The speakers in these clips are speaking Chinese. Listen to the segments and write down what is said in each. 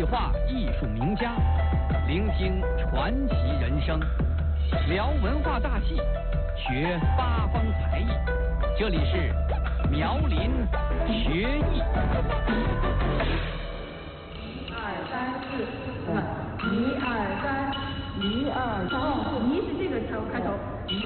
话艺术名家，聆听传奇人生，聊文化大戏，学八方才艺。这里是苗林学艺。 1、2、3、4，1、2、3，1、2、3，你是这个开头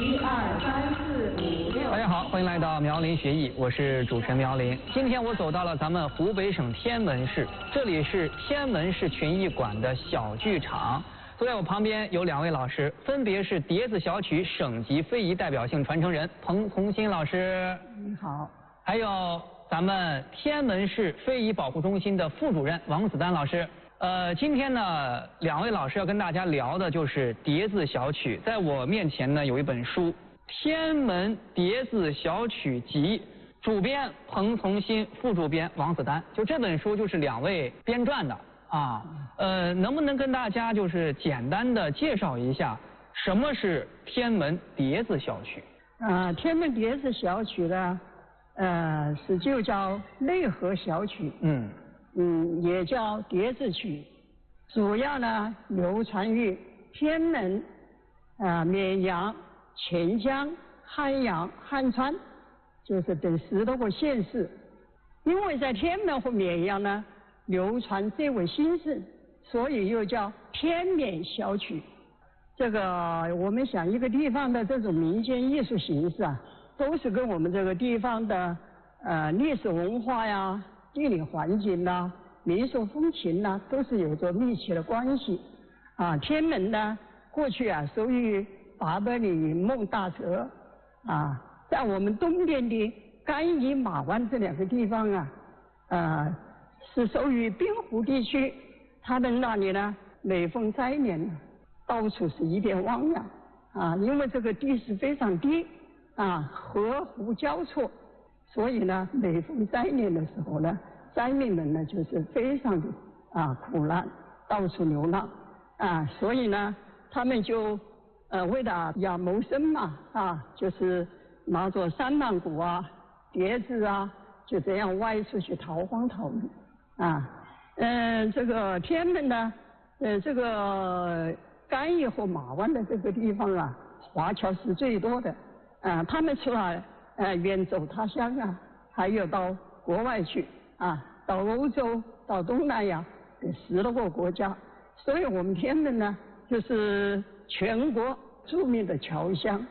，1、2、3、4、5、6。 大家好，欢迎来到苗林学艺，我是主持人苗林。今天我走到了咱们湖北省天门市，这里是天门市群艺馆的小剧场。坐在我旁边有2位老师，分别是碟子小曲省级非遗代表性传承人彭从新老师， 你好。 还有咱们天门市非遗保护中心的副主任王子丹老师。今天呢，2位老师要跟大家聊的就是碟子小曲。在我面前呢有一本书《天门碟子小曲集》，主编彭从新，副主编王子丹。就这本书就是2位编撰的啊。能不能跟大家就是简单的介绍一下什么是天门碟子小曲？ 天门碟子小曲呢，就叫内河小曲。也叫碟子曲，主要呢流传于天门、绵阳、潜江、汉阳、汉川，就是等10多个县市。因为在天门和绵阳呢流传最为兴盛，所以又叫天绵小曲。这个我们想一个地方的这种民间艺术形式啊，都是跟我们这个地方的历史文化呀、地理环境呐、民俗风情呐，都是有着密切的关系。天门呢，过去属于八百里云梦大泽在我们东边的甘邑马湾这2个地方是属于滨湖地区。他们那里呢，每逢灾年到处是一片汪洋因为这个地势非常低河湖交错，所以呢，每逢灾年的时候呢，灾民们呢就是非常的苦难，到处流浪所以呢，他们就为了要谋生嘛就是拿着三棒鼓碟子就这样外出去逃荒逃命这个天门呢，这个甘邑和马湾的这个地方华侨是最多的他们除了远走他乡还有到国外去到欧洲、到东南亚10多个国家，所以我们天门呢，就是全国著名的侨乡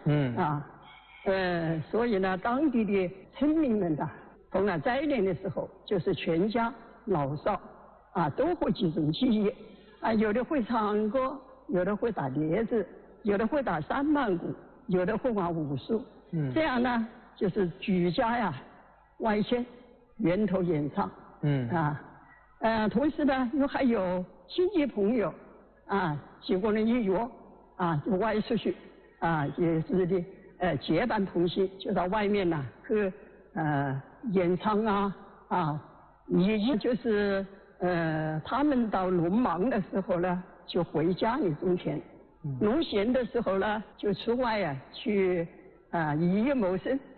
所以呢，当地的村民们逢了灾年的时候，就是全家老少都会集中起义有的会唱歌，有的会打碟子，有的会打三棒鼓，有的会玩武术这样呢，就是举家外迁，源头演唱同时呢，还有亲戚朋友几个人一约就外出去也是的结伴同行，就到外面去演唱也就是他们到农忙的时候呢，就回家里种田，农闲的时候呢，就出外去以艺谋生。